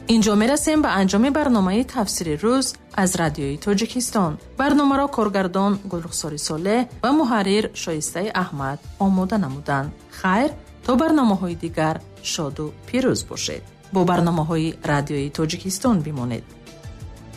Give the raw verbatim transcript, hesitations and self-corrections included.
اینجا میرسیم به انجام برنامه تفسیر روز از رادیوی تاجیکستان. برنامه را کارگردان گلرخساری صالح و محرر شایسته احمد آماده نمودند. خیر تا برنامه‌های دیگر شاد و پیروز باشید. با برنامه‌های رادیوی تاجیکستان بمانید.